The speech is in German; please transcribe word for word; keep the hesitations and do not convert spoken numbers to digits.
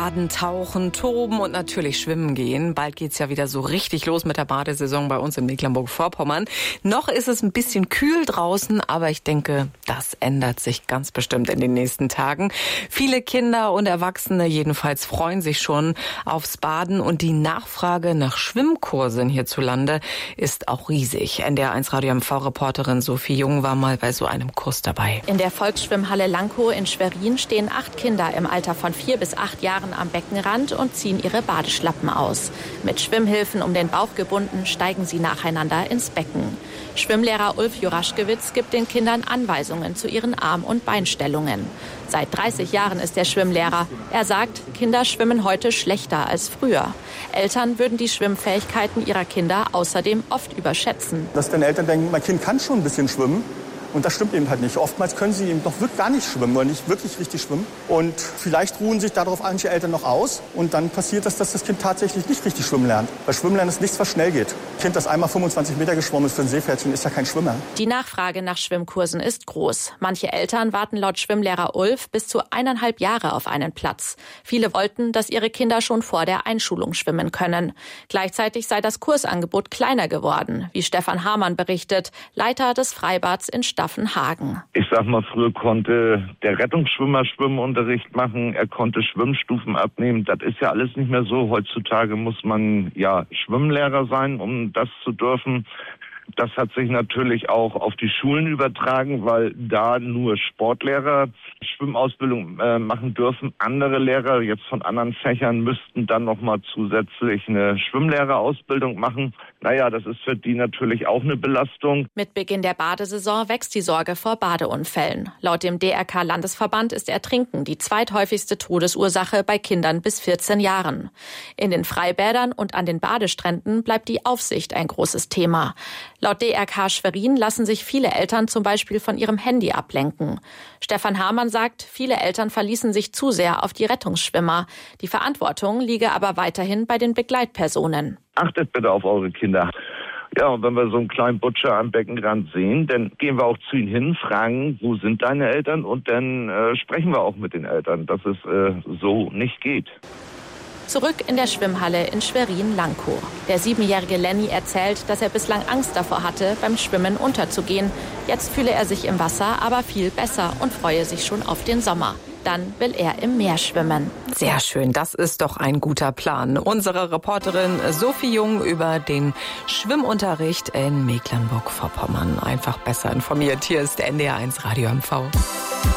Baden, tauchen, toben und natürlich schwimmen gehen. Bald geht's ja wieder so richtig los mit der Badesaison bei uns in Mecklenburg-Vorpommern. Noch ist es ein bisschen kühl draußen, aber ich denke, das ändert sich ganz bestimmt in den nächsten Tagen. Viele Kinder und Erwachsene jedenfalls freuen sich schon aufs Baden und die Nachfrage nach Schwimmkursen hierzulande ist auch riesig. N D R eins Radio M V-Reporterin Sophie Jung war mal bei so einem Kurs dabei. In der Volksschwimmhalle Lankow in Schwerin stehen acht Kinder im Alter von vier bis acht Jahren am Beckenrand und ziehen ihre Badeschlappen aus. Mit Schwimmhilfen um den Bauch gebunden, steigen sie nacheinander ins Becken. Schwimmlehrer Ulf Juraschkewitz gibt den Kindern Anweisungen zu ihren Arm- und Beinstellungen. Seit dreißig Jahren ist er Schwimmlehrer. Er sagt, Kinder schwimmen heute schlechter als früher. Eltern würden die Schwimmfähigkeiten ihrer Kinder außerdem oft überschätzen. Dass dann Eltern denken, mein Kind kann schon ein bisschen schwimmen. Und das stimmt eben halt nicht. Oftmals können sie eben noch wirklich gar nicht schwimmen oder nicht wirklich richtig schwimmen. Und vielleicht ruhen sich darauf manche Eltern noch aus. Und dann passiert das, dass das Kind tatsächlich nicht richtig schwimmen lernt. Weil Schwimmen lernen ist nichts, was schnell geht. Ein Kind, das einmal fünfundzwanzig Meter geschwommen ist für ein Seepferdchen, ist ja kein Schwimmer. Die Nachfrage nach Schwimmkursen ist groß. Manche Eltern warten laut Schwimmlehrer Ulf bis zu eineinhalb Jahre auf einen Platz. Viele wollten, dass ihre Kinder schon vor der Einschulung schwimmen können. Gleichzeitig sei das Kursangebot kleiner geworden, wie Stefan Hamann berichtet, Leiter des Freibads in Staffenhagen. Ich sag mal, früher konnte der Rettungsschwimmer Schwimmunterricht machen, er konnte Schwimmstufen abnehmen. Das ist ja alles nicht mehr so. Heutzutage muss man ja Schwimmlehrer sein, um das zu dürfen. Das hat sich natürlich auch auf die Schulen übertragen, weil da nur Sportlehrer Schwimmausbildung äh, machen dürfen. Andere Lehrer jetzt von anderen Fächern müssten dann nochmal zusätzlich eine Schwimmlehrerausbildung machen. Naja, das ist für die natürlich auch eine Belastung. Mit Beginn der Badesaison wächst die Sorge vor Badeunfällen. Laut dem D R K-Landesverband ist Ertrinken die zweithäufigste Todesursache bei Kindern bis vierzehn Jahren. In den Freibädern und an den Badestränden bleibt die Aufsicht ein großes Thema. Laut D R K Schwerin lassen sich viele Eltern zum Beispiel von ihrem Handy ablenken. Stefan Hamann sagt, viele Eltern verließen sich zu sehr auf die Rettungsschwimmer. Die Verantwortung liege aber weiterhin bei den Begleitpersonen. Achtet bitte auf eure Kinder. Ja, und wenn wir so einen kleinen Butcher am Beckenrand sehen, dann gehen wir auch zu ihnen hin, fragen, wo sind deine Eltern? Und dann äh, sprechen wir auch mit den Eltern, dass es äh, so nicht geht. Zurück in der Schwimmhalle in Schwerin-Lankow. Der siebenjährige Lenny erzählt, dass er bislang Angst davor hatte, beim Schwimmen unterzugehen. Jetzt fühle er sich im Wasser aber viel besser und freue sich schon auf den Sommer. Dann will er im Meer schwimmen. Sehr schön, das ist doch ein guter Plan. Unsere Reporterin Sophie Jung über den Schwimmunterricht in Mecklenburg-Vorpommern. Einfach besser informiert. Hier ist N D R eins Radio M V.